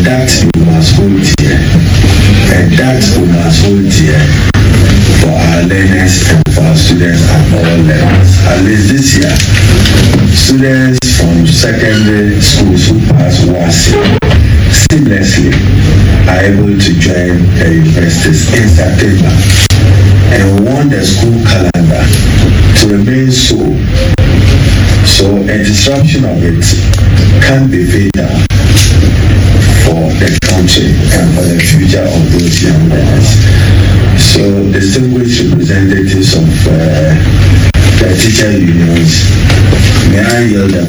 that we must hold dear, and that we must hold dear for our learners and for our students at all levels. At least this year, students from secondary schools who pass WASI seamlessly are able to join the universities in September, and we want the school calendar to remain so a disruption of it can be fatal for the country and for the future of those young learners. So distinguished representatives of the teacher unions, may I yield them.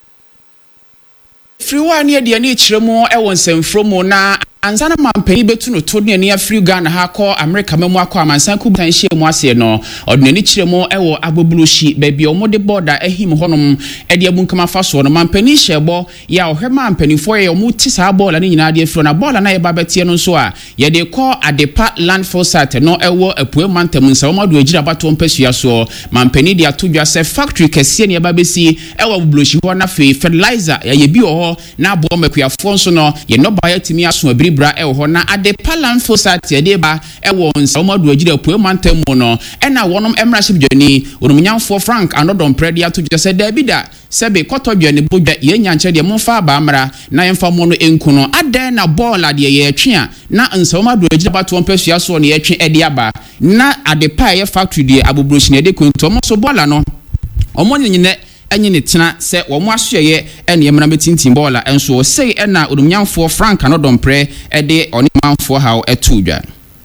Friwa near the Nichemo, Ewansen Fromo na ansana mampeni betu no to ne afri Ghana ha kɔ America memu akɔ amansanku tanhye mu ase no ɔdene kyeremo ɛwɔ agbobulushi baabi ɔmode border ahim honom ɛde abunkama fa so no mampeni hyɛbɔ ya ɔhwema mpanifo yɛ ɔmo ti saa ball na nyina de afro na ball na yɛ babetie no so a yɛ de kɔ Adepa landfill site no ɛwɔ apue mantam nsa ɔmo do agyira bato mpasua so mampeni de atodwa sɛ factory kɛse ne yɛ babesi ɛwɔ agbobulushi hɔ na fe fertilizer yɛ bi wɔ hɔ na abɔ makuafo nso no yɛ no ba yɛ timi aso bra eho na Adepa landfill site de ba ewo nsawmadu agire pue mantam mu no ena wonom emraship joni onumnyamfo Frank Anodon predi ato jese Davida sebe kotodwane bodwa ye nyanche de momfa ba amra na yemfa mo no enku no ade na ball ade ye twe na nsawmadu agire bato mpasua so ne ye twe ede aba na Adepa ye factory de abobroshi ne de kunto mo so ball no omo nyine enyi ne tena se wo mo asoye ene yemna metintin bola enso sei ena odumnyamfo Frank Anodon pre ede onimanfo hawo etudwa.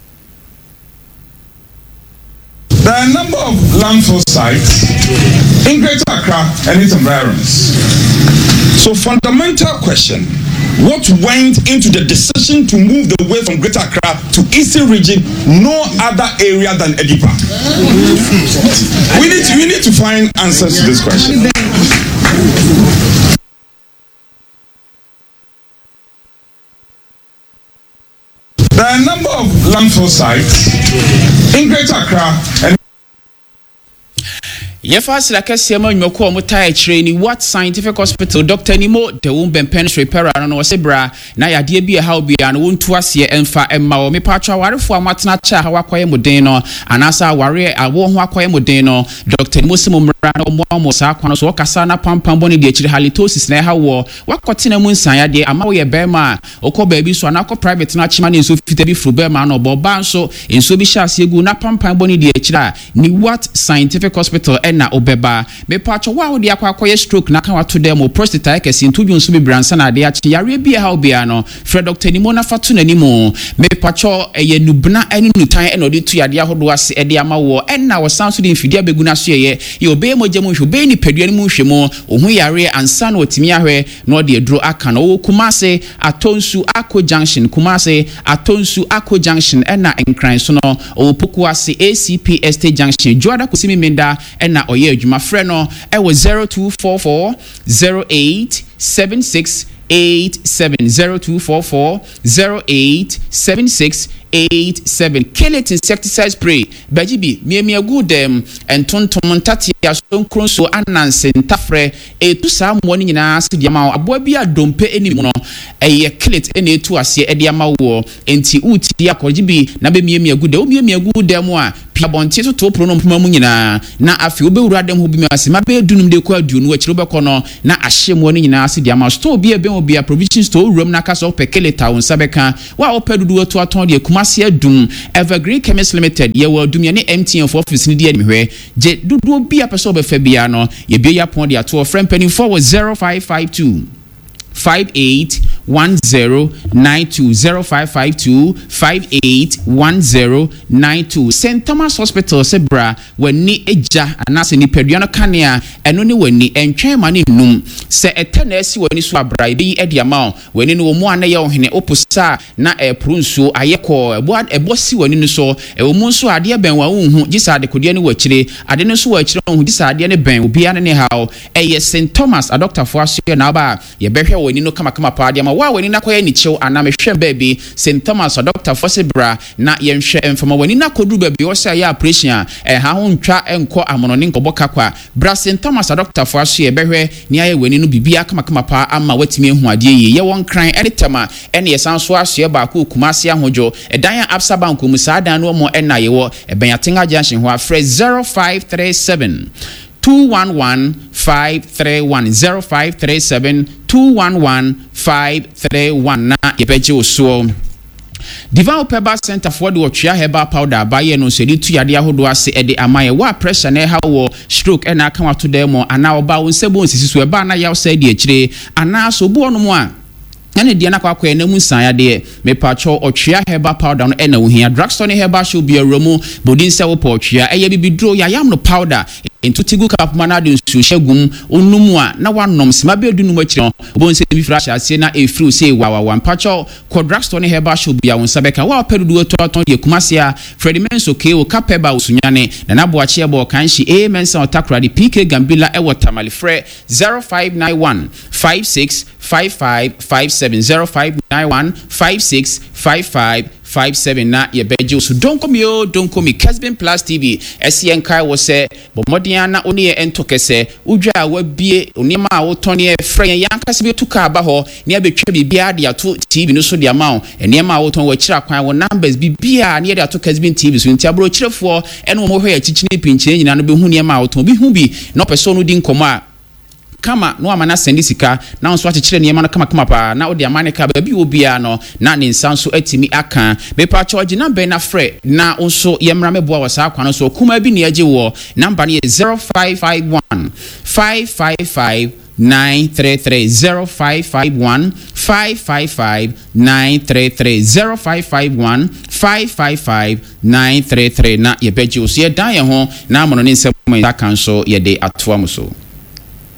There are a number of landfill sites in Greater Accra and its environs. So fundamental question, what went into the decision to move the way from Greater Accra to Eastern region, no other area than Edipa? We need to find answers to this question. There are a number of landfill sites in Greater Accra and Yefas la kesiema nyoko omutai treni what scientific hospital Dr. Nimo de wumben repair no sebra na yade bi ha obi an wontu ase emfa emma o mepatwa warefo amatena cha ha wakoye moden no anasa ware awo ho akoye moden no Dr. Nimo simomra no mo sa kwano so kasa na pampam boni de chiri halitosis na ha wo wakotena mu nsan yade ama wo ye bema okoba bi so anako private na chima ne so fita bi fru bema no boba nso enso bi sha ase egu na pampam boni de chira ni what scientific hospital na obeba me pacho wa odi akwakoye stroke na kan wato dem prostate kesi ntudwu nso bibransa na de achi yare bia ha obia no Fred Dr. Nimo na fatu nanimo me pacho eye nubna eni nutan ena odi tu yade ahodo ase ede ama wo ena wo sanso de mfidi abeguna so ye obe moje mu hwe ni padua mu hwe mu ohun yare ansa na otimi ahwe na odi edro aka no wo Kumase Atonsu Ako Junction Kumase Atonsu Ako Junction ena enkran so no wo poku ase ACP Estate Junction Joada Kusimi Menda ena oye adwuma frɛ no ɛwɔ 0244 0876 0244 0876 kill it insecticide spray bajibi miemia good and tontom ntati asonkron so ananse ntafre etu saa mo ni nyina ase dia ma abo bia dompe eni mu no eye kill it ene etu ase e dia ma wo enti uti akojibi na be miemia good o miemia good mu a pia bonti to pro no mpama mu nyina na afi obewura dem ho bi me ase ma be dunum de ko aduonu akiro be ko no na ahye mo ni nyina ase dia ma store bi e be obi a provision store room na kasa opekele town sabeka wa opedudu atu aton de Kumasi adum Evergreen Chemist Limited ye wa adum ye ne MTN for office ni de mehwe je dudu bi a person be fa bia no ye bia ya pon de ato friend penny forward 0552 581092 0552 St. Thomas Hospital sebra wani eja anase ni peduano kanea eno ni wani entwen ma ne num se etena esi wani so abra bi edi ama wani no mu ane ye ohene opusa na prunso ayeko ebosi wani no so mu nso ade ben wa hu gisa ade kodie ne wachire ade ne so wachire hu gisa ade ne ben obi ane ne hawo eye St. Thomas a doctor for aso na ba ye behwe wani no kama pa ade ama wa wani na koye ni chew ana mehwe baby St Thomas Dr. Fosebra na yenhwe emfama wani na kodru baby wo say ya operation ha ho ntwa enko amonone nkoboka kwa bra St Thomas Dr. Fosu ye behwe ni aye wani no bibia kama pa ama watimi ehu ade ye won kran editama ene yesanso aso ba ko kumase ahojo edan Absa Bank mu saada no mo ena ye wo ebenyatenga junction ho afre 0537 211 531 0537 211 531 na yebeje oso Divine Peba Center for the Watria Heba Powder by no se tu yade ahodo ase e de amaye wa pressure na ha wo stroke e na aka wato demo ana oba won sebo nsisiso e ba na yaw say de akire ana so bo no mo a ene de na kwakwa na mu san ya de me pacho Otria Heba Powder no e na wo hia drugstore ne Heba show bi aromu bodin se wo Otria e ye bibidro ya yam no powder into tigu kap manade nsu hyagum onumu a na wanom sima be odunu akire obo nse bi fra ase na e fru say wa pacho ko drugstore ne Heba show bi a won sabeka wa perudu to de kumase a Freddy Menso ke o kapeba usunyane na nabo achi ebo kanshi mensa otakra de PK Gambila e watamale fre 0591 565557 0591 565557 na ye beje so don't come me Kesbin Plus TV SCN kai wo se bomodian na oni entokese udwa wa bie onima a woton ye frɛ yankase be tuka aba ho ne abetwa bibia de ato TV no so de amount enema a woton wa kira kwan wo numbers bibia ne de ato Kesbin TV so nti abro kirefo ene mo hwe ya chichini pinchine nyina no be hu nema a woton bi hu bi no person no di nkomo a kama no amana sendi sika na nso akekere ne yema kama pa na odi amane ka ba bi obia no na ne nsanso atimi aka be pa charge number na frɛ na nso yemra meboa wasa akwa no so kuma bi ne age wo number ne 0551 555 933 0551 555 933 0551 555 933 na ye beji osie dan ye ho na amono ne nsem aka nso ye de atoa muso